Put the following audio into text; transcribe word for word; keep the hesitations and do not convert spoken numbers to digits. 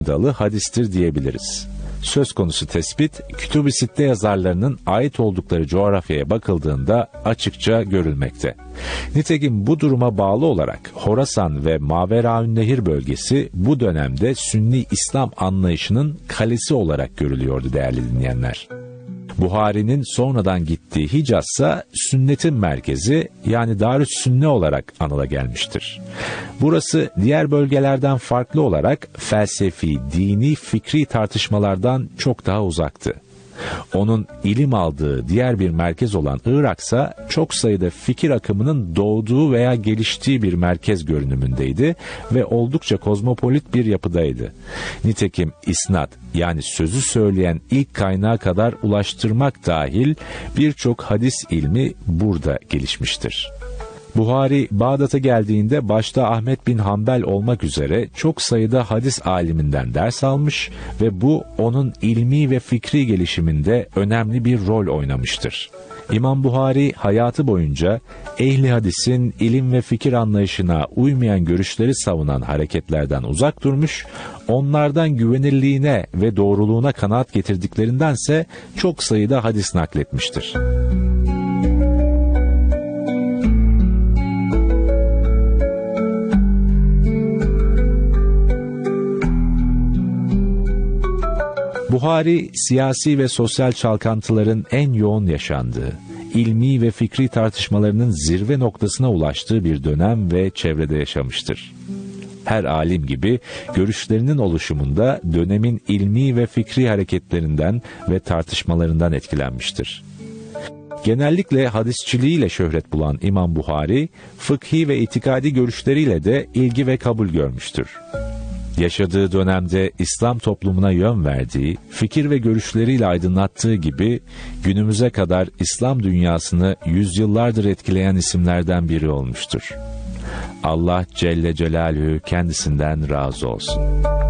dalı hadistir diyebiliriz. Söz konusu tespit, Kütüb-i Sitte yazarlarının ait oldukları coğrafyaya bakıldığında açıkça görülmekte. Nitekim bu duruma bağlı olarak Horasan ve Maveraünnehir bölgesi bu dönemde Sünni İslam anlayışının kalesi olarak görülüyordu değerli dinleyenler. Buhari'nin sonradan gittiği Hicaz ise sünnetin merkezi, yani Darüssünne olarak anıla gelmiştir. Burası diğer bölgelerden farklı olarak felsefi, dini, fikri tartışmalardan çok daha uzaktı. Onun ilim aldığı diğer bir merkez olan Irak ise çok sayıda fikir akımının doğduğu veya geliştiği bir merkez görünümündeydi ve oldukça kozmopolit bir yapıdaydı. Nitekim isnad, yani sözü söyleyen ilk kaynağa kadar ulaştırmak dahil birçok hadis ilmi burada gelişmiştir. Buhari, Bağdat'a geldiğinde başta Ahmet bin Hanbel olmak üzere çok sayıda hadis aliminden ders almış ve bu onun ilmi ve fikri gelişiminde önemli bir rol oynamıştır. İmam Buhari hayatı boyunca ehli hadisin ilim ve fikir anlayışına uymayan görüşleri savunan hareketlerden uzak durmuş, onlardan güvenilirliğine ve doğruluğuna kanaat getirdiklerindense çok sayıda hadis nakletmiştir. Buhari, siyasi ve sosyal çalkantıların en yoğun yaşandığı, ilmi ve fikri tartışmalarının zirve noktasına ulaştığı bir dönem ve çevrede yaşamıştır. Her alim gibi görüşlerinin oluşumunda dönemin ilmi ve fikri hareketlerinden ve tartışmalarından etkilenmiştir. Genellikle hadisçiliğiyle şöhret bulan İmam Buhari, fıkhi ve itikadi görüşleriyle de ilgi ve kabul görmüştür. Yaşadığı dönemde İslam toplumuna yön verdiği, fikir ve görüşleriyle aydınlattığı gibi günümüze kadar İslam dünyasını yüzyıllardır etkileyen isimlerden biri olmuştur. Allah Celle Celaluhu kendisinden razı olsun.